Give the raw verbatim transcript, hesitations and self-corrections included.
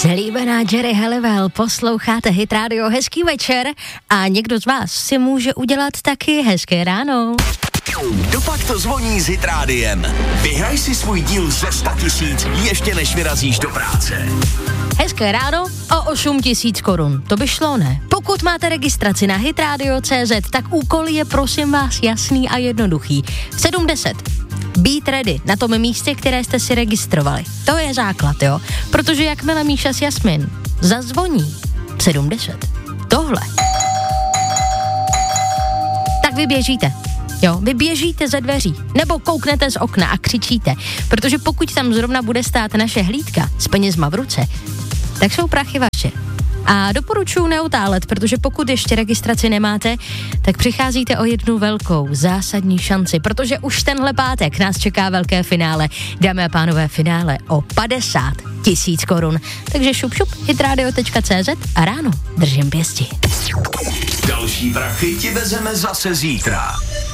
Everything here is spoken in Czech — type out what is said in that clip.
Slíbená Jerry Halliwell, posloucháte Hit Radio, hezký večer a někdo z vás si může udělat taky hezké ráno. Dopak to zvoní s Hit Rádiem. Vyhraj si svůj díl ze sto tisíc ještě než vyrazíš do práce. Hezké ráno o osm tisíc korun, to by šlo, ne? Pokud máte registraci na hitradio tečka cé zet, tak úkol je prosím vás jasný a jednoduchý. V sedm deset být ready na tom místě, které jste si registrovali. To je základ, jo? Protože jakmile Míša s Jasmin zazvoní v sedm deset, tohle, tak vy běžíte. Jo, vy běžíte ze dveří, nebo kouknete z okna a křičíte, protože pokud tam zrovna bude stát naše hlídka s penězma v ruce, tak jsou prachy vaše. A doporučuji neotálet, protože pokud ještě registraci nemáte, tak přicházíte o jednu velkou, zásadní šanci, protože už tenhle pátek nás čeká velké finále. Dámy a pánové, finále o padesát tisíc korun. Takže šup šup, hitradio tečka cé zet a ráno držím pěsti. Další prachy ti vezeme zase zítra.